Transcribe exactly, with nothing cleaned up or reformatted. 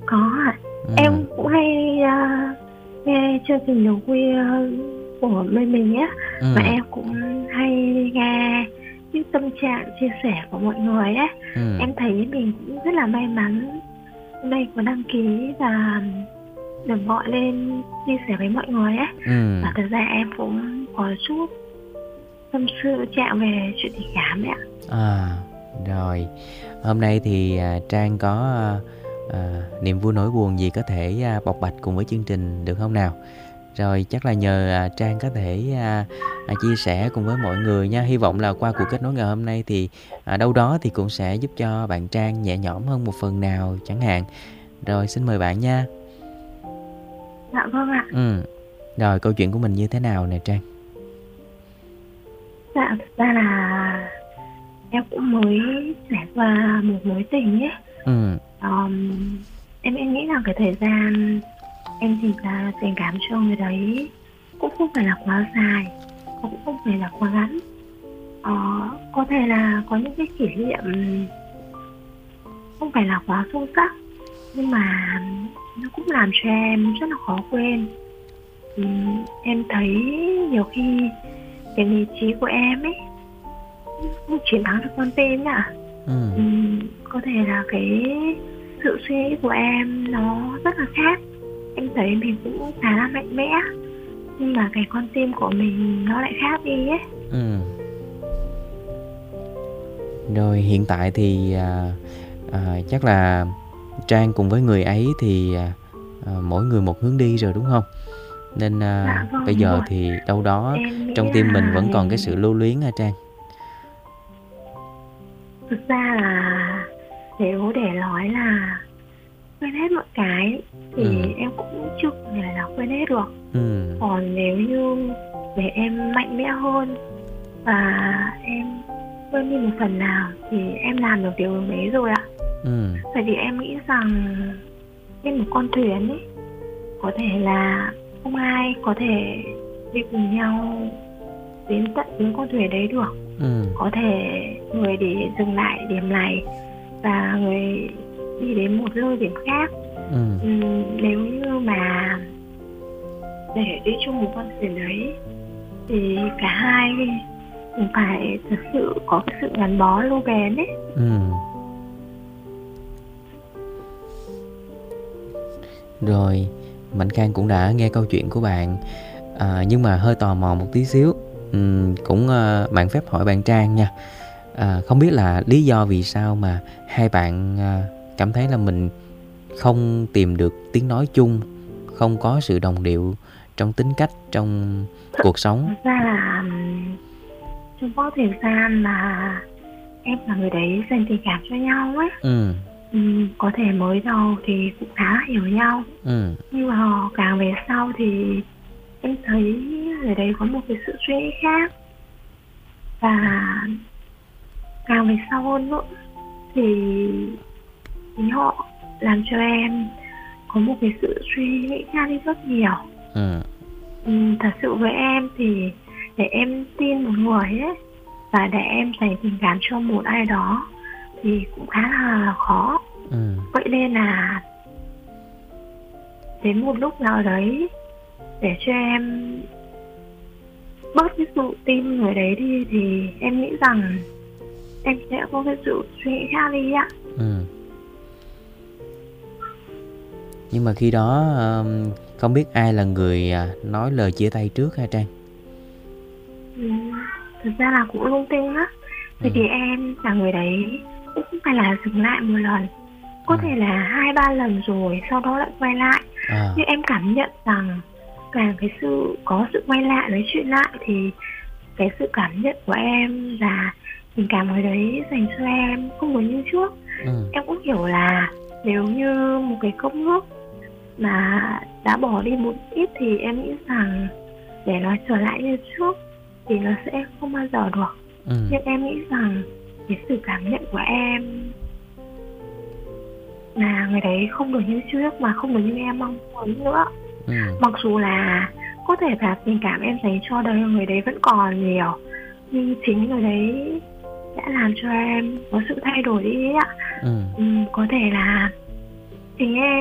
Có ạ. Ừ. Em cũng hay uh, nghe chương trình đầu khuya của bên mình á. Ừ. Và em cũng hay nghe những tâm trạng chia sẻ của mọi người á. Ừ. Em thấy mình cũng rất là may mắn hôm nay có đăng ký và được gọi lên chia sẻ với mọi người á. Ừ. Và thực ra em cũng có chút tâm sự chạm về chuyện tình cảm đấy ạ. À, rồi. Hôm nay thì à, Trang có à, à, niềm vui nỗi buồn gì có thể à, bộc bạch cùng với chương trình được không nào? Rồi chắc là nhờ à, Trang có thể à, à, chia sẻ cùng với mọi người nha. Hy vọng là qua cuộc kết nối ngày hôm nay thì à, đâu đó thì cũng sẽ giúp cho bạn Trang nhẹ nhõm hơn một phần nào chẳng hạn. Rồi xin mời bạn nha. Dạ vâng ạ. Ừ. Rồi câu chuyện của mình như thế nào nè Trang? Dạ thực ra là em cũng mới trải qua một mối tình ấy. Ừ. um, em em nghĩ là cái thời gian em dành ra tình cảm cho người đấy cũng không phải là quá dài, cũng không phải là quá ngắn. ờ, có thể là có những cái kỷ niệm không phải là quá sâu sắc, nhưng mà nó cũng làm cho em rất là khó quên. Uhm, em thấy nhiều khi cái lý trí của em ấy không chiến thắng được con tim ạ. Ừ. Uhm, có thể là cái sự suy nghĩ của em nó rất là khác. Em thấy mình cũng khá là mạnh mẽ, nhưng mà cái con tim của mình nó lại khác đi ấy. Ừ. Rồi hiện tại thì à, à, chắc là Trang cùng với người ấy thì à, à, mỗi người một hướng đi rồi đúng không? Nên à, Dạ vâng, bây giờ rồi. thì đâu đó Em nghĩ trong tim mình là vẫn còn mình- cái sự lưu luyến hả Trang? Thực ra là nếu để nói là quên hết mọi cái thì Ừ. em cũng chưa thể là quên hết được. Ừ. Còn nếu như để em mạnh mẽ hơn và em quên đi một phần nào thì em làm được điều đấy rồi ạ. Ừ. Tại vì em nghĩ rằng trên một con thuyền ấy, có thể là không ai có thể đi cùng nhau đến tận những con thuyền đấy được. Ừ. Có thể người để dừng lại điểm này và người đi đến một nơi điểm khác. Ừ. Uhm, nếu như mà để đi chung một con thuyền đấy thì cả hai cũng phải thực sự có cái sự gắn bó lâu bền ấy. Ừ. Rồi Mạnh Khang cũng đã nghe câu chuyện của bạn, à, nhưng mà hơi tò mò một tí xíu. Uhm, cũng uh, bạn phép hỏi bạn Trang nha. À, không biết là lý do vì sao mà hai bạn à, cảm thấy là mình không tìm được tiếng nói chung, không có sự đồng điệu trong tính cách, trong cuộc sống. Thật ra là ừm, trong quãng thời gian mà em và người đấy dành tình cảm cho nhau ấy, Ừ. ừm, có thể mới đầu thì cũng khá là hiểu nhau, Ừ. nhưng mà càng về sau thì em thấy người đấy có một cái sự suy nghĩ khác. Và càng về sau hơn nữa thì chính họ làm cho em có một cái sự suy nghĩ khác đi rất nhiều. Ừ. Uhm, thật sự với em thì để em tin một người ấy và để em dành tình cảm cho một ai đó thì cũng khá là khó. Ừ. Vậy nên là đến một lúc nào đấy để cho em bớt cái sự tin người đấy đi thì em nghĩ rằng em sẽ có cái sự suy nghĩ khác đi ạ. Ừ. Nhưng mà khi đó um, không biết ai là người à, nói lời chia tay trước hả Trang? Ừ, thực ra là cũng lung tung á. Tại vì em và người đấy cũng không phải là dừng lại một lần, có Ừ. thể là hai ba lần rồi sau đó lại quay lại. À. Nhưng em cảm nhận rằng càng cái sự có sự quay lại nói chuyện lại thì cái sự cảm nhận của em và tình cảm người đấy dành cho em không giống như trước. Ừ. Em cũng hiểu là nếu như một cái cốc nước mà đã bỏ đi một ít thì em nghĩ rằng để nó trở lại như trước thì nó sẽ không bao giờ được. Ừ. Nhưng em nghĩ rằng cái sự cảm nhận của em là người đấy không được như trước mà không được như em mong muốn nữa. Ừ. Mặc dù là có thể là tình cảm em dành cho đời người đấy vẫn còn nhiều, nhưng chính người đấy đã làm cho em có sự thay đổi đi ạ. Ừ. Ừ, có thể là chính em